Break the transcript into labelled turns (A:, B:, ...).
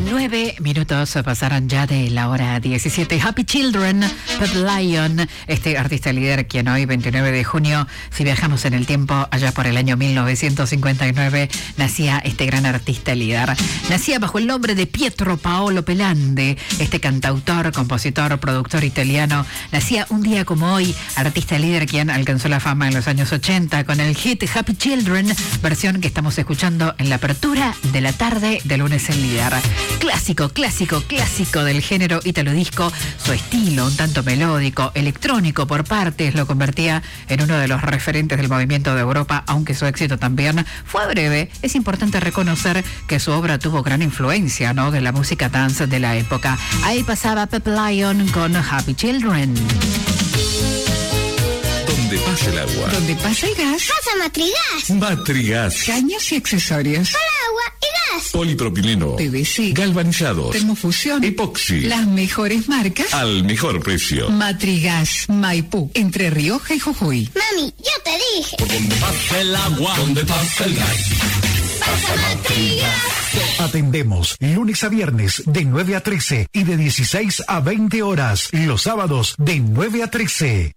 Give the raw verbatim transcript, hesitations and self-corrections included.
A: Nueve minutos pasaron ya de la hora diecisiete. Happy Children, Pep Lion, este artista líder quien hoy, veintinueve de junio, si viajamos en el tiempo, allá por el año mil novecientos cincuenta y nueve, nacía este gran artista líder. Nacía bajo el nombre de Pietro Paolo Pelande, este cantautor, compositor, productor italiano. Nacía un día como hoy, artista líder quien alcanzó la fama en los años ochenta con el hit Happy Children, versión que estamos escuchando en la apertura de la tarde de lunes en Líder. Clásico, clásico, clásico del género italodisco. Su estilo, un tanto melódico, electrónico por partes, lo convertía en uno de los referentes del movimiento de Europa, aunque su éxito también fue breve. Es importante reconocer que su obra tuvo gran influencia, ¿no?, de la música dance de la época. Ahí pasaba Pep Lion con Happy Children.
B: Donde pasa el agua.
C: Donde pasa el gas.
D: Pasa Matrigas.
B: Matrigas.
C: Caños y accesorios.
D: Para agua y gas.
B: Polipropileno.
C: P V C.
B: Galvanizados.
C: Termofusión.
B: Epoxi.
C: Las mejores marcas.
B: Al mejor precio.
C: Matrigas. Maipú. Entre Rioja y Jujuy.
D: Mami, yo te dije.
B: Por donde pasa el agua. Donde pasa el gas.
D: Pasa Matrigas.
E: Atendemos lunes a viernes de nueve a trece y de dieciséis a veinte horas. Los sábados de nueve a trece.